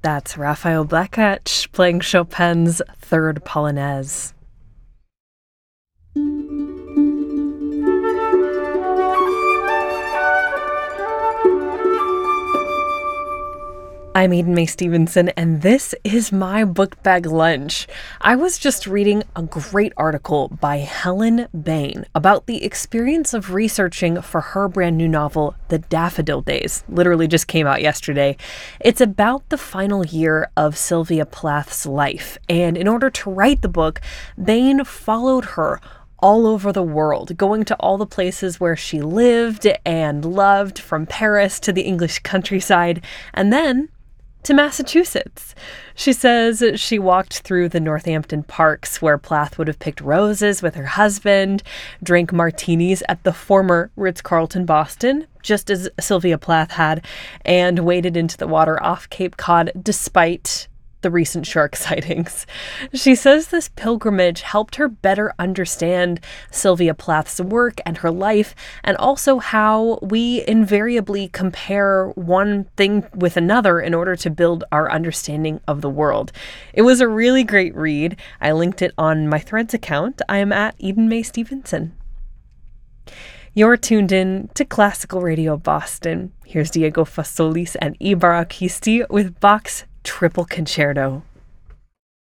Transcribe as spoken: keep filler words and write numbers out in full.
That's Raphael Blachatch playing Chopin's Third Polonaise. I'm Eden Mae Stevenson, and this is my book bag lunch. I was just reading a great article by Helen Bain about the experience of researching for her brand new novel, The Daffodil Days. Literally just came out yesterday. It's about the final year of Sylvia Plath's life, and in order to write the book, Bain followed her all over the world, going to all the places where she lived and loved, from Paris to the English countryside, and then to Massachusetts. She says she walked through the Northampton parks where Plath would have picked roses with her husband, drank martinis at the former Ritz-Carlton Boston, just as Sylvia Plath had, and waded into the water off Cape Cod despite the recent shark sightings. She says this pilgrimage helped her better understand Sylvia Plath's work and her life, and also how we invariably compare one thing with another in order to build our understanding of the world. It was a really great read. I linked it on my Threads account. I am at Eden Mae Stevenson. You're tuned in to Classical Radio Boston. Here's Diego Fasolis and Ibarra Kisti with Bach's Triple Concerto.